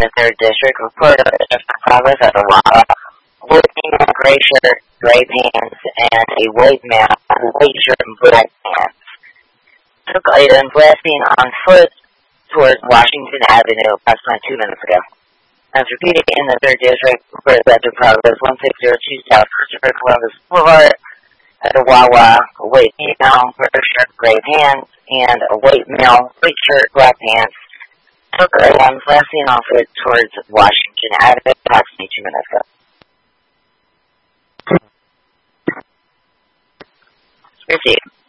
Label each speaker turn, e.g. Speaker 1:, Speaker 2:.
Speaker 1: the 3rd District reported progress at the Wawa, wearing a gray shirt, gray pants, and a white mask, white shirt, and black pants. Took items lasting on foot towards Washington Avenue approximately 2 minutes ago. As repeated in the 3rd District, reported that the progress 1602 South Christopher Columbus Boulevard at the Wawa, a white female, gray shirt, gray pants, and a white male, white shirt, black pants, took items lasting on foot towards Washington Avenue approximately 2 minutes ago. Proceed.